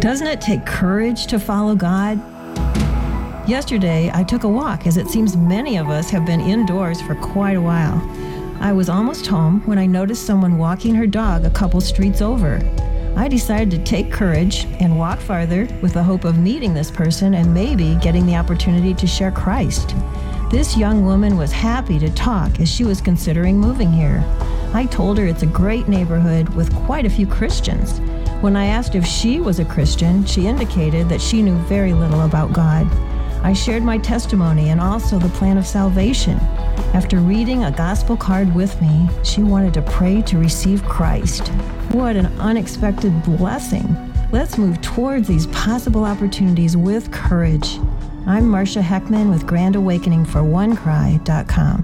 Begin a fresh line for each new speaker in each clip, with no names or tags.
Doesn't it take courage to follow God? Yesterday, I took a walk, as it seems many of us have been indoors for quite a while. I was almost home when I noticed someone walking her dog a couple streets over. I decided to take courage and walk farther with the hope of meeting this person and maybe getting the opportunity to share Christ. This young woman was happy to talk as she was considering moving here. I told her it's a great neighborhood with quite a few Christians. When I asked if she was a Christian, she indicated that she knew very little about God. I shared my testimony and also the plan of salvation. After reading a gospel card with me, she wanted to pray to receive Christ. What an unexpected blessing. Let's move towards these possible opportunities with courage. I'm Marcia Heckman with Grand Awakening for OneCry.com.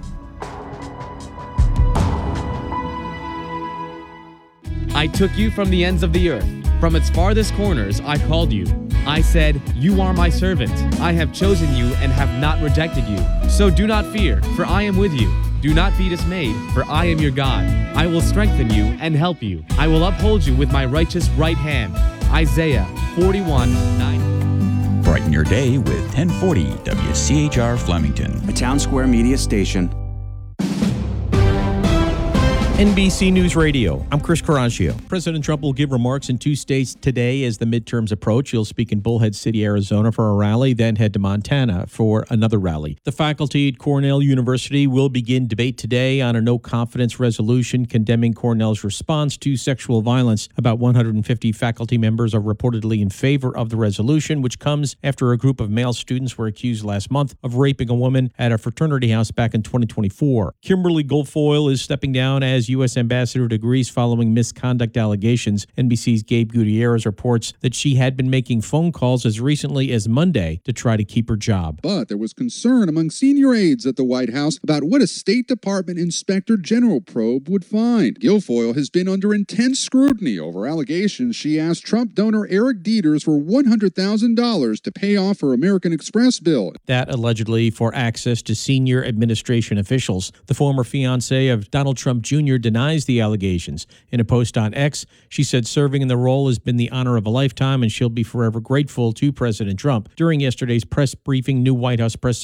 I took you from the ends of the earth. From its farthest corners, I called you. I said, "You are my servant. I have chosen you and have not rejected you. So do not fear, for I am with you. Do not be dismayed, for I am your God. I will strengthen you and help you. I will uphold you with my righteous right hand." Isaiah 41:9.
Brighten your day with 1040 WCHR Flemington,
a Town Square Media station.
NBC News Radio, I'm Chris Caraccio. President Trump will give remarks in 2 states today as the midterms approach. He'll speak in Bullhead City, Arizona for a rally, then head to Montana for another rally. The faculty at Cornell University will begin debate today on a no-confidence resolution condemning Cornell's response to sexual violence. About 150 faculty members are reportedly in favor of the resolution, which comes after a group of male students were accused last month of raping a woman at a fraternity house back in 2024. Kimberly Guilfoyle is stepping down as U.S. Ambassador to Greece following misconduct allegations. NBC's Gabe Gutierrez reports that she had been making phone calls as recently as Monday to try to keep her job.
But there was concern among senior aides at the White House about what a State Department Inspector General probe would find. Guilfoyle has been under intense scrutiny over allegations she asked Trump donor Eric Dieters for $100,000 to pay off her American Express bill.
That allegedly for access to senior administration officials. The former fiancé of Donald Trump Jr. denies the allegations. In a post on X, she said serving in the role has been the honor of a lifetime and she'll be forever grateful to President Trump. During yesterday's press briefing, new White House press